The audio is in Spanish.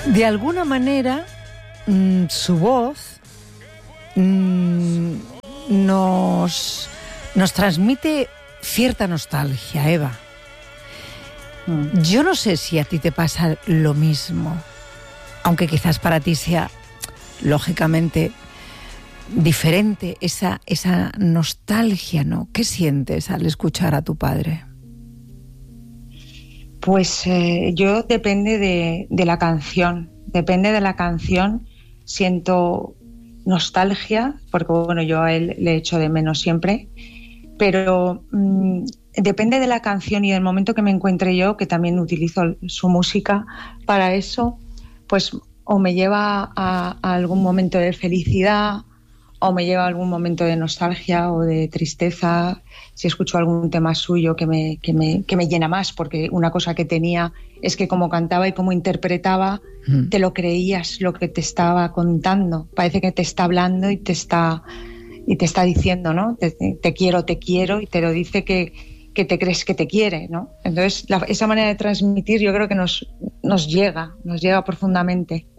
De alguna manera, su voz nos transmite cierta nostalgia, Eva. Yo no sé si a ti te pasa lo mismo, aunque quizás para ti sea, lógicamente, diferente esa nostalgia, ¿no? ¿Qué sientes al escuchar a tu padre? Pues yo depende de la canción. Depende de la canción. Siento nostalgia, porque bueno, yo a él le echo de menos siempre, pero depende de la canción y del momento que me encuentre yo, que también utilizo su música para eso, pues o me lleva a algún momento de felicidad o me lleva a algún momento de nostalgia o de tristeza, si escucho algún tema suyo que me llena más, porque una cosa que tenía es que como cantaba y como interpretaba, te lo creías lo que te estaba contando. Parece que te está hablando y te está diciendo, ¿no? Te quiero, y te lo dice que te crees que te quiere, ¿no? Entonces, esa manera de transmitir yo creo que nos llega profundamente.